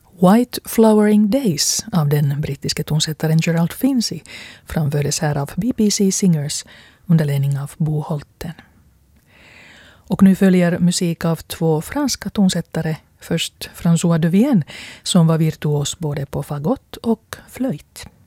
White Flowering Days av den brittiske tonsättaren Gerald Finzi framfördes här av BBC Singers under ledning av Bo Holten. Och nu följer musik av 2 franska tonsättare. Först François de Vienne som var virtuos både på fagott och flöjt.